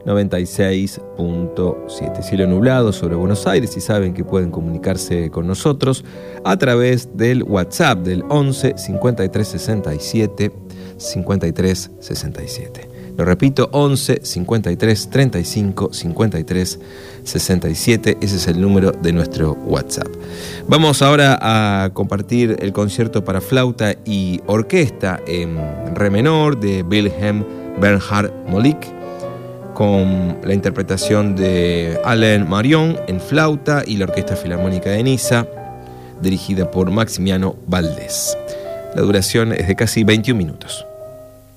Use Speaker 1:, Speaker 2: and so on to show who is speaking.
Speaker 1: 96.7. Cielo nublado sobre Buenos Aires, y saben que pueden comunicarse con nosotros a través del WhatsApp del 11 53 67 53 67. Lo repito, 11 53 35 53 67. Ese es el número de nuestro WhatsApp. Vamos ahora a compartir el concierto para flauta y orquesta en re menor de Wilhelm Bernhard Molich, con la interpretación de Alain Marion en flauta y la Orquesta Filarmónica de Niza, dirigida por Maximiano Valdés. La duración es de casi 21 minutos.